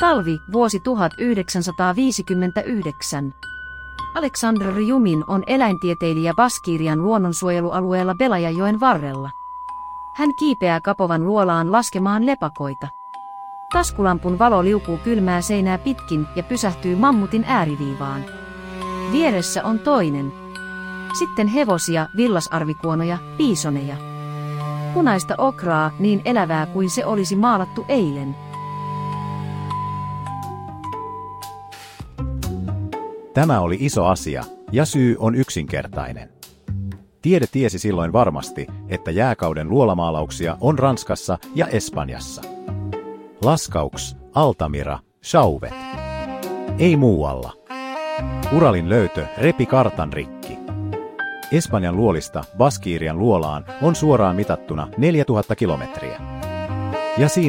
Talvi, vuosi 1959. Aleksandr Rjumin on eläintieteilijä Baskirian luonnonsuojelualueella Belajajoen varrella. Hän kiipeää Kapovan luolaan laskemaan lepakoita. Taskulampun valo liukuu kylmää seinää pitkin ja pysähtyy mammutin ääriviivaan. Vieressä on toinen. Sitten hevosia, villasarvikuonoja, piisoneja. Punaista okraa, niin elävää kuin se olisi maalattu eilen. Tämä oli iso asia, ja syy on yksinkertainen. Tiede tiesi silloin varmasti, että jääkauden luolamaalauksia on Ranskassa ja Espanjassa. Lascaux, Altamira, Chauvet. Ei muualla. Uralin löytö repi kartan rikki. Espanjan luolista Baskirian luolaan on suoraan mitattuna 4000 kilometriä. Ja siinä